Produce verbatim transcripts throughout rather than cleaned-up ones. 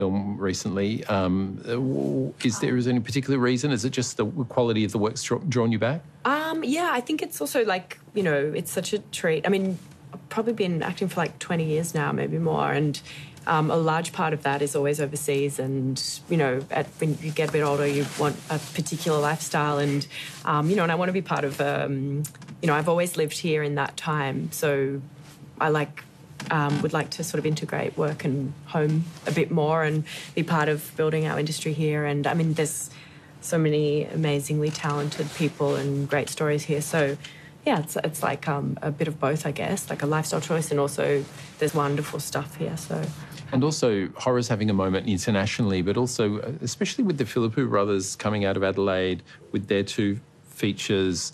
film recently. Um, is there is there any particular reason? Is it just the quality of the work's drawn you back? Um, yeah, I think it's also like, you know, it's such a treat. I mean, I've probably been acting for like twenty years now, maybe more, and um, a large part of that is always overseas. And, you know, at, when you get a bit older, you want a particular lifestyle, and, um, you know, and I want to be part of, um, you know, I've always lived here in that time, so I like... Um, would like to sort of integrate work and home a bit more and be part of building our industry here. And, I mean, there's so many amazingly talented people and great stories here. So, yeah, it's, it's like um, a bit of both, I guess, like a lifestyle choice, and also there's wonderful stuff here. So, and also horror's having a moment internationally, but also especially with the Philippou brothers coming out of Adelaide with their two features.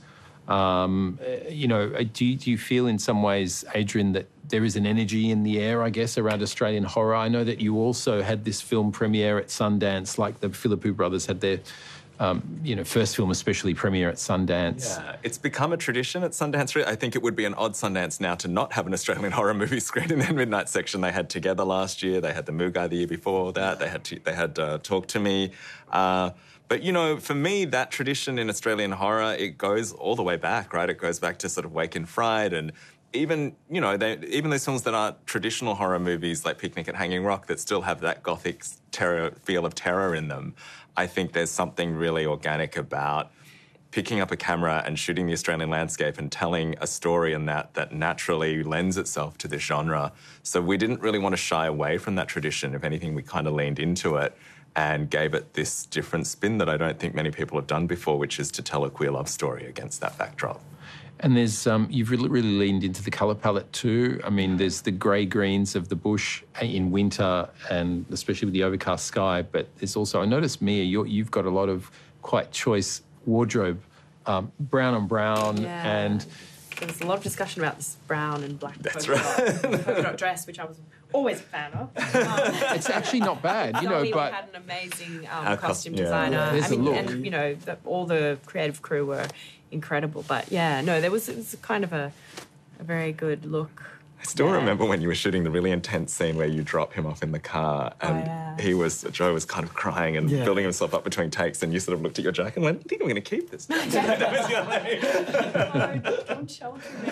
Um, you know, do you, do you feel in some ways, Adrian, that there is an energy in the air, I guess, around Australian horror? I know that you also had this film premiere at Sundance, like the Philippou brothers had their, um, you know, first film especially premiere at Sundance. Yeah, it's become a tradition at Sundance. I think it would be an odd Sundance now to not have an Australian horror movie screened in their midnight section. They had Together last year. They had The Mugai the year before that. They had to, they had uh, Talk to Me. Uh, But, you know, for me, that tradition in Australian horror, it goes all the way back, right? It goes back to sort of Wake in Fright, and even, you know, they, even those films that aren't traditional horror movies like Picnic at Hanging Rock that still have that gothic terror feel of terror in them. I think there's something really organic about picking up a camera and shooting the Australian landscape and telling a story in that that naturally lends itself to this genre. So we didn't really want to shy away from that tradition. If anything, we kind of leaned into it and gave it this different spin that I don't think many people have done before, which is to tell a queer love story against that backdrop. And there's um, you've really, really leaned into the colour palette too. I mean, there's the grey greens of the bush in winter, and especially with the overcast sky. But there's also, I noticed, Mia, you're, you've got a lot of quite choice wardrobe, um, brown on brown, yeah. and there was a lot of discussion about this brown and black That's polka, right. dot, polka dot dress, which I was always a fan of. Um, it's actually not bad, you know. we but had an amazing um, Our costume cost- yeah. designer. Yeah, there's I mean, a look. and you know, the, all the creative crew were incredible. But yeah, no, there was it was kind of a, a very good look. I still yeah. remember when you were shooting the really intense scene where you drop him off in the car, and oh, yeah. he was Joe was kind of crying and Yeah. building himself up between takes, and you sort of looked at your jacket and went, "I think I'm going to keep this." That was your like- No, don't show it to me.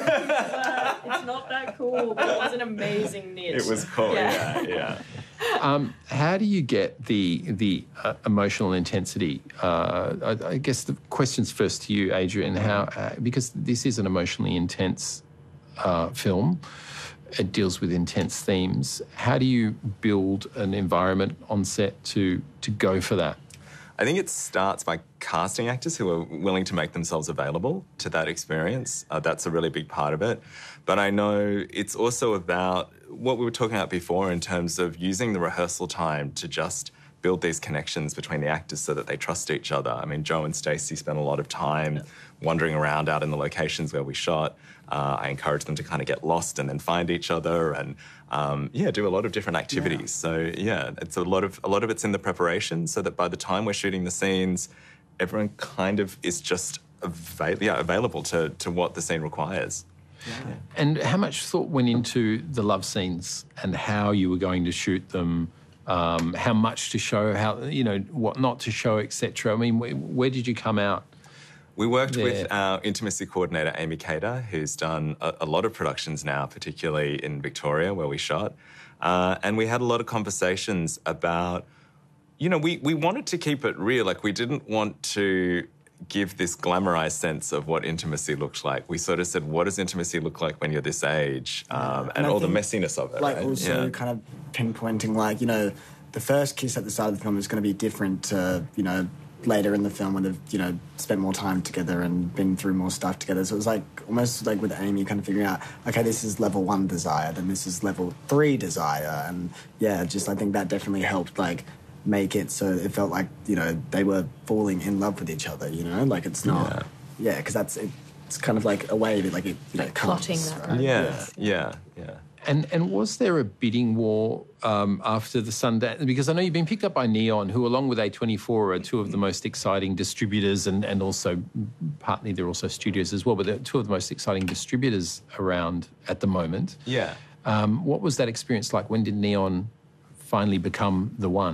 It's not that cool, but it was an amazing knit. It was cool. Yeah. Yeah, yeah. Um, how do you get the the uh, emotional intensity? Uh, I, I guess the question's first to you, Adrian. How uh, because this is an emotionally intense uh, film. It deals with intense themes. How do you build an environment on set to to go for that? I think it starts by casting actors who are willing to make themselves available to that experience. Uh, that's a really big part of it. But I know it's also about what we were talking about before in terms of using the rehearsal time to just build these connections between the actors so that they trust each other. I mean, Joe and Stacey spent a lot of time wandering around out in the locations where we shot. Uh, I encouraged them to kind of get lost and then find each other and, um, yeah, do a lot of different activities. Yeah. So, yeah, it's a lot of a lot of it's in the preparation so that by the time we're shooting the scenes, everyone kind of is just avail- yeah, available to, to what the scene requires. Yeah. And how much thought went into the love scenes and how you were going to shoot them? Um, how much to show, how you know what not to show, et cetera. I mean, where, where did you come out? We worked there? with our intimacy coordinator, Amy Cater, who's done a, a lot of productions now, particularly in Victoria, where we shot. Uh, and we had a lot of conversations about, you know, we, we wanted to keep it real. Like, we didn't want to give this glamorized sense of what intimacy looked like. We sort of said, what does intimacy look like when you're this age? Um, and, And I all the think, messiness of it, Like, right? also Yeah. kind of pinpointing, like, you know, the first kiss at the start of the film is going to be different to, you know, later in the film when they've, you know, spent more time together and been through more stuff together. So it was like, almost like with Amy kind of figuring out, okay, this is level one desire, then this is level three desire. And, yeah, just I think that definitely helped, like, make it so it felt like, you know, they were falling in love with each other, you know? Like, it's not... Yeah, because that's... It, it's kind of like a wave, like, it, you Like know, plotting comes, that, right? Yeah, yeah, yeah. And and was there a bidding war um, after the Sundance? Because I know you've been picked up by Neon, who, along with A twenty-four, are two of the most exciting distributors, and, and also partly they're also studios as well, but they're two of the most exciting distributors around at the moment. Yeah. Um, what was that experience like? When did Neon finally become the one.